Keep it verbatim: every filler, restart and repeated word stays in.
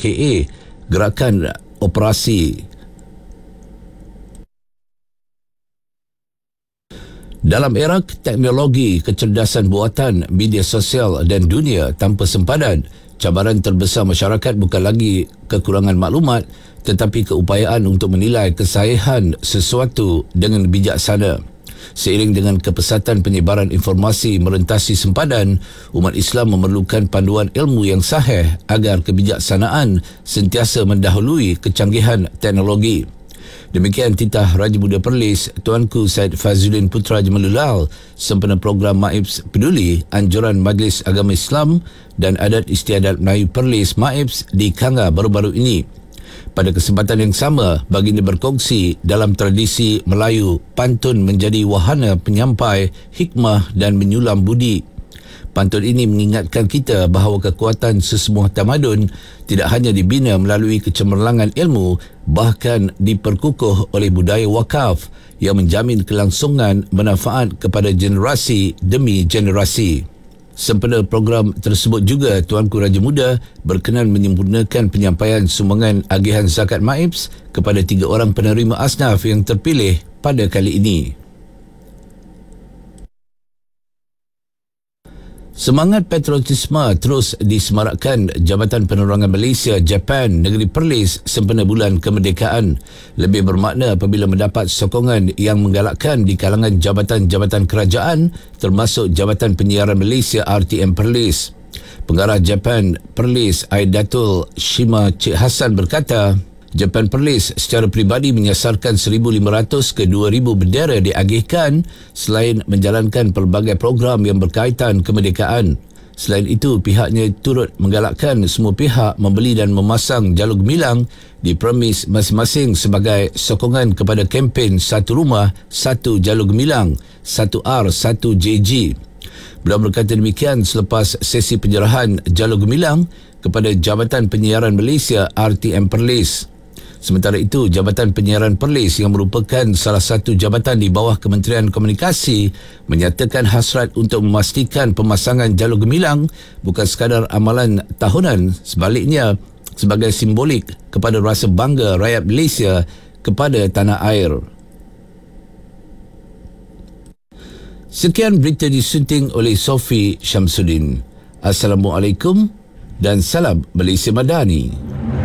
K A, Gerakan Operasi. Dalam era teknologi, kecerdasan buatan, media sosial dan dunia tanpa sempadan, cabaran terbesar masyarakat bukan lagi kekurangan maklumat tetapi keupayaan untuk menilai kesahihan sesuatu dengan bijaksana. Seiring dengan kepesatan penyebaran informasi merentasi sempadan, umat Islam memerlukan panduan ilmu yang sahih agar kebijaksanaan sentiasa mendahului kecanggihan teknologi. Demikian titah Raja Muda Perlis Tuanku Syed Fazludin Putra Jamalullah sempena program MAIPS Peduli Anjuran Majlis Agama Islam dan Adat Istiadat Melayu Perlis MAIPS di Kanga baru-baru ini. Pada kesempatan yang sama, baginda berkongsi dalam tradisi Melayu, pantun menjadi wahana penyampai hikmah dan menyulam budi. Pantun ini mengingatkan kita bahawa kekuatan sesebuah tamadun tidak hanya dibina melalui kecemerlangan ilmu, bahkan diperkukuh oleh budaya wakaf yang menjamin kelangsungan manfaat kepada generasi demi generasi. Sempena program tersebut juga, Tuanku Raja Muda berkenan menyempurnakan penyampaian sumbangan agihan zakat MAIPS kepada tiga orang penerima asnaf yang terpilih pada kali ini. Semangat patriotisme terus disemarakkan Jabatan Penerangan Malaysia Japan Negeri Perlis sempena bulan kemerdekaan. Lebih bermakna apabila mendapat sokongan yang menggalakkan di kalangan jabatan-jabatan kerajaan termasuk Jabatan Penyiaran Malaysia R T M Perlis. Pengarah Japan Perlis Aidatul Shima Cik Hassan berkata, Japan Perlis secara peribadi menyasarkan seribu lima ratus ke dua ribu bendera diagihkan selain menjalankan pelbagai program yang berkaitan kemerdekaan. Selain itu, pihaknya turut menggalakkan semua pihak membeli dan memasang jalur gemilang di premis masing-masing sebagai sokongan kepada kempen Satu Rumah, Satu Jalur Gemilang, Satu R, Satu J G. Beliau berkata demikian selepas sesi penyerahan jalur gemilang kepada Jabatan Penyiaran Malaysia R T M Perlis. Sementara itu, Jabatan Penyiaran Perlis yang merupakan salah satu jabatan di bawah Kementerian Komunikasi menyatakan hasrat untuk memastikan pemasangan jalur gemilang bukan sekadar amalan tahunan, sebaliknya sebagai simbolik kepada rasa bangga rakyat Malaysia kepada tanah air. Sekian berita disunting oleh Sofi Syamsuddin. Assalamualaikum dan salam Malaysia Madani.